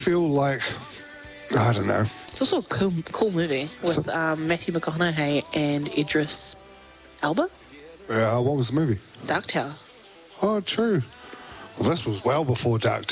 feel like, I don't know. It's also a cool movie with Matthew McConaughey and Idris Elba. What was the movie? Dark Tower. Oh, true. Well, this was well before Dark